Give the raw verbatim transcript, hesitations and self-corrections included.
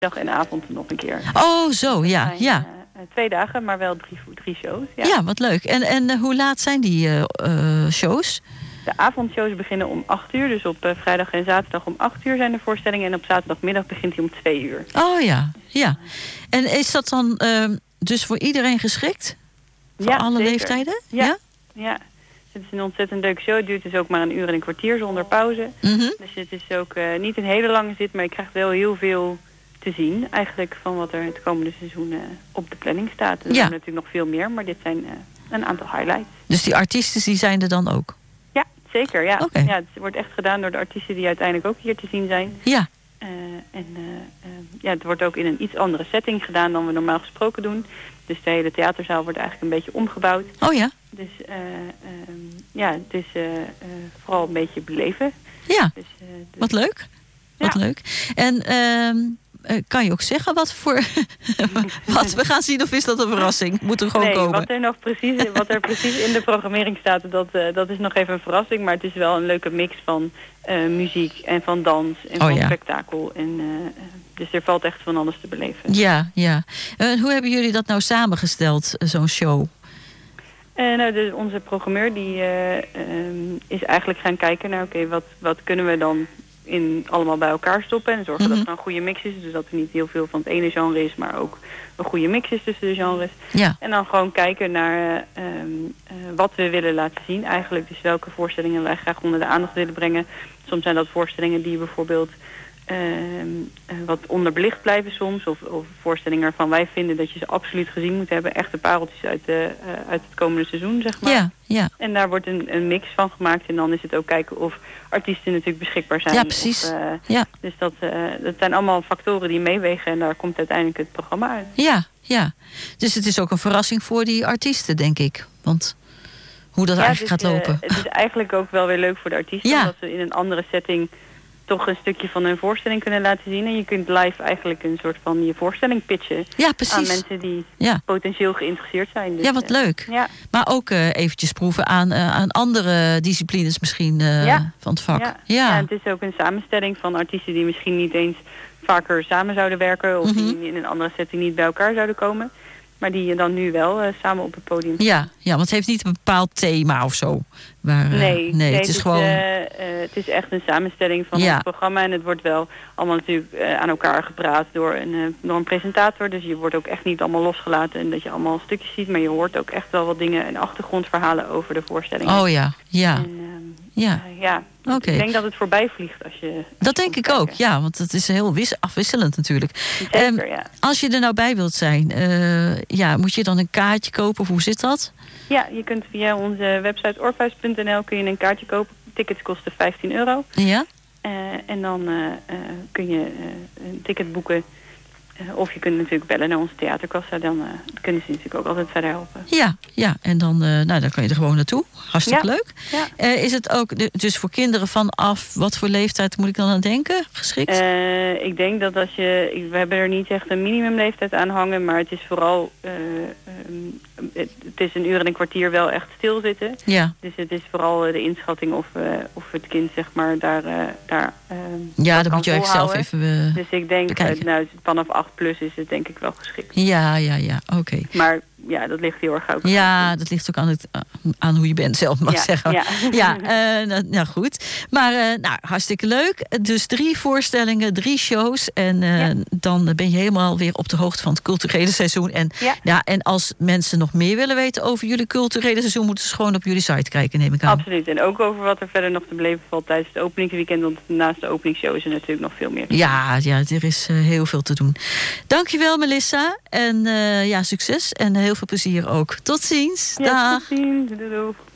Dag en avond nog een keer. Oh, zo, ja. zijn, ja. Uh, twee dagen, maar wel drie, drie shows. Ja, ja wat leuk. En, en uh, hoe laat zijn die uh, uh, shows? De avondshows beginnen om acht uur. Dus op uh, vrijdag en zaterdag om acht uur zijn de voorstellingen. En op zaterdagmiddag begint hij om twee uur. Oh ja, ja. En is dat dan uh, dus voor iedereen geschikt? Voor ja, alle zeker. leeftijden? Ja. ja. ja. Het is een ontzettend leuke show. Het duurt dus ook maar een uur en een kwartier zonder pauze. Mm-hmm. Dus het is ook uh, niet een hele lange zit, maar je krijgt wel heel veel te zien. Eigenlijk van wat er het komende seizoen uh, op de planning staat. Er ja. zijn natuurlijk nog veel meer, maar dit zijn uh, een aantal highlights. Dus die artiesten die zijn er dan ook? Ja, zeker. Ja. Okay. Ja, het wordt echt gedaan door de artiesten die uiteindelijk ook hier te zien zijn. Ja. Uh, en uh, uh, ja, het wordt ook in een iets andere setting gedaan dan we normaal gesproken doen. Dus de hele theaterzaal wordt eigenlijk een beetje omgebouwd. Oh ja? Dus uh, uh, ja, het is uh, uh, vooral een beetje beleven. Ja, dus, uh, dus... wat leuk. Wat ja. leuk. En uh, kan je ook zeggen wat voor... wat we gaan zien of is dat een verrassing? Moet er gewoon nee, komen? Wat er, nog precies, wat er precies in de programmering staat, dat, uh, dat is nog even een verrassing. Maar het is wel een leuke mix van uh, muziek en van dans en oh, van ja. spektakel. En, uh, dus er valt echt van alles te beleven. Ja, ja. Uh, hoe hebben jullie dat nou samengesteld, zo'n show? Uh, nou, dus onze programmeur die uh, um, is eigenlijk gaan kijken naar, oké, okay, wat, wat kunnen we dan in allemaal bij elkaar stoppen en zorgen mm-hmm. dat er een goede mix is. Dus dat er niet heel veel van het ene genre is, maar ook een goede mix is tussen de genres. Ja. En dan gewoon kijken naar uh, um, uh, wat we willen laten zien eigenlijk. Dus welke voorstellingen wij graag onder de aandacht willen brengen. Soms zijn dat voorstellingen die bijvoorbeeld uh, uh, wat onderbelicht blijven soms. Of, of voorstellingen waarvan wij vinden dat je ze absoluut gezien moet hebben. Echte pareltjes uit, de, uh, uit het komende seizoen, zeg maar. Ja, ja. En daar wordt een, een mix van gemaakt. En dan is het ook kijken of artiesten natuurlijk beschikbaar zijn. Ja, precies. Of, uh, ja. Dus dat, uh, dat zijn allemaal factoren die meewegen. En daar komt uiteindelijk het programma uit. Ja, ja. Dus het is ook een verrassing voor die artiesten, denk ik. Want hoe dat ja, eigenlijk dus, gaat lopen. Uh, het is eigenlijk ook wel weer leuk voor de artiesten. Ja. Dat ze in een andere setting toch een stukje van hun voorstelling kunnen laten zien. En je kunt live eigenlijk een soort van je voorstelling pitchen. Ja, precies. Aan mensen die ja. potentieel geïnteresseerd zijn. Dus, ja, wat leuk. Uh, ja. Maar ook uh, eventjes proeven aan, uh, aan andere disciplines misschien uh, ja. van het vak. Ja. Ja. ja, het is ook een samenstelling van artiesten die misschien niet eens vaker samen zouden werken. Of mm-hmm. die in een andere setting niet bij elkaar zouden komen. Maar die je dan nu wel uh, samen op het podium. Ja, ja, want het heeft niet een bepaald thema of zo. Waar, uh, nee, nee, nee, het is dus, gewoon... Uh, uh, het is echt een samenstelling van ja. het programma. En het wordt wel allemaal natuurlijk uh, aan elkaar gepraat door een, uh, door een presentator. Dus je wordt ook echt niet allemaal losgelaten en dat je allemaal stukjes ziet. Maar je hoort ook echt wel wat dingen en achtergrondverhalen over de voorstelling. Oh ja, ja. En, um, ja. Uh, ja. Okay. Ik denk dat het voorbij vliegt als je... Als dat je denk ik kijken. ook, ja. Want het is heel wis- afwisselend natuurlijk. Zeker, um, ja. Als je er nou bij wilt zijn, uh, ja, moet je dan een kaartje kopen? Of hoe zit dat? Ja, je kunt via onze website orpheus punt n l kun je een kaartje kopen. Tickets kosten vijftien euro. Ja. Uh, en dan uh, uh, kun je uh, een ticket boeken. Uh, of je kunt natuurlijk bellen naar onze theaterkassa. Dan uh, kunnen ze natuurlijk ook altijd verder helpen. Ja, ja. En dan, uh, nou, dan kan je er gewoon naartoe. Hartstikke ja. leuk. Ja. Uh, is het ook de, dus voor kinderen vanaf wat voor leeftijd moet ik dan aan denken? Geschikt? Uh, ik denk dat als je... We hebben er niet echt een minimumleeftijd aan hangen. Maar het is vooral... Uh, um, het, het is een uur en een kwartier wel echt stilzitten. Ja. Dus het is vooral de inschatting of, uh, of het kind zeg maar daar... Uh, daar uh, ja, dat moet je echt zelf even uh, Dus ik denk, uh, nou, vanaf acht plus is het denk ik wel geschikt. Ja, ja, ja, oké. Okay. Maar ja, dat ligt heel erg ook. Ja, dat ligt ook aan, het, aan hoe je bent zelf, mag ik ja, zeggen. Ja, ja uh, nou, nou goed. Maar uh, nou, hartstikke leuk. Dus drie voorstellingen, drie shows. En uh, ja. dan ben je helemaal weer op de hoogte van het culturele seizoen. En, ja. Ja, en als mensen nog meer willen weten over jullie culturele seizoen, moeten ze gewoon op jullie site kijken, neem ik aan. Absoluut. En ook over wat er verder nog te beleven valt tijdens het openingsweekend. Want naast de openingsshow is er natuurlijk nog veel meer. Ja, ja, er is uh, heel veel te doen. Dankjewel, Melissa. En uh, ja, succes en heel veel plezier ook. Tot ziens. Ja, Dag. tot ziens. Doei, doei.